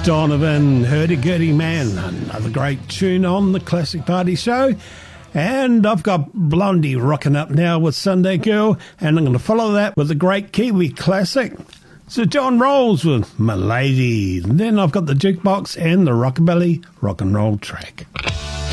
Donovan, Hurdy-Gurdy Man, another great tune on the Classic Party Show. And I've got Blondie rocking up now with Sunday Girl, and I'm going to follow that with a great Kiwi classic. So John Rolls with My Lady. And then I've got the jukebox and the rockabilly rock and roll track.